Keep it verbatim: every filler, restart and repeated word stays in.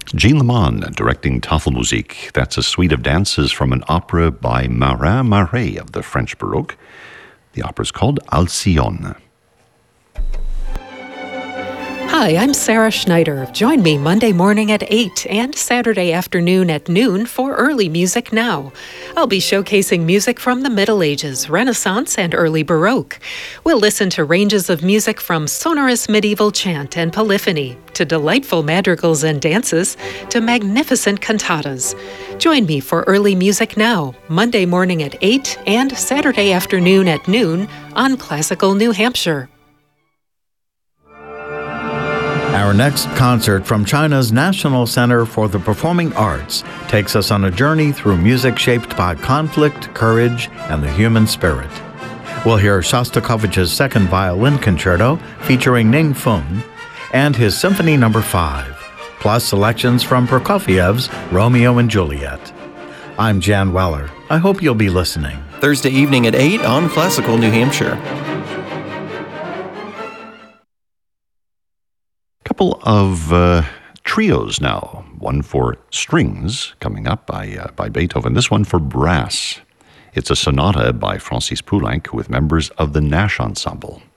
Jean Lemon directing Tafelmusik. That's a suite of dances from an opera by Marin Marais of the French Baroque. The opera's called Alcyone. Hi, I'm Sarah Schneider. Join me Monday morning at eight and Saturday afternoon at noon for Early Music Now. I'll be showcasing music from the Middle Ages, Renaissance, and Early Baroque. We'll listen to ranges of music from sonorous medieval chant and polyphony, to delightful madrigals and dances, to magnificent cantatas. Join me for Early Music Now, Monday morning at eight and Saturday afternoon at noon on Classical New Hampshire. Our next concert from China's National Center for the Performing Arts takes us on a journey through music shaped by conflict, courage, and the human spirit. We'll hear Shostakovich's Second Violin Concerto featuring Ning Feng and his Symphony Number five, plus selections from Prokofiev's Romeo and Juliet. I'm Jan Weller. I hope you'll be listening. Thursday evening at eight on Classical New Hampshire. Couple of uh, trios now. One for strings coming up by uh, by Beethoven. This one for brass. It's a sonata by Francis Poulenc with members of the Nash Ensemble.